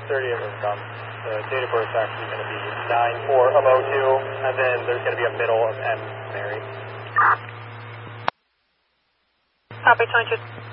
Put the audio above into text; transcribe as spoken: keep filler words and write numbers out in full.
thirtieth of um, the date of birth is actually going to be nine four of oh two, and then there's going to be a middle of M, Mary. Copy, twenty-two.